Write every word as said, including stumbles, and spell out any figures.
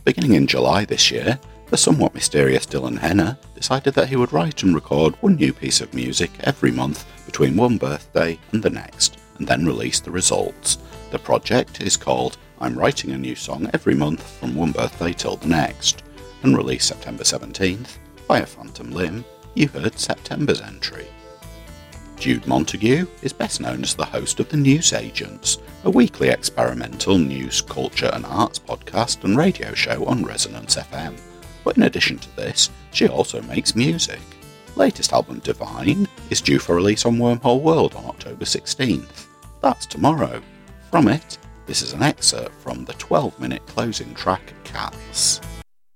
Beginning in July this year, the somewhat mysterious Dylan Henner decided that he would write and record one new piece of music every month between one birthday and the next, and then release the results. The project is called I'm Writing a New Song Every Month from One Birthday Till the Next, and released September seventeenth. By a phantom limb, you heard September's entry. Jude Montague is best known as the host of The News Agents, a weekly experimental news, culture and arts podcast and radio show on Resonance F M. But in addition to this, she also makes music. Latest album, Divine, is due for release on Wormhole World on October sixteenth. That's tomorrow. From it, this is an excerpt from the twelve-minute closing track, Cats.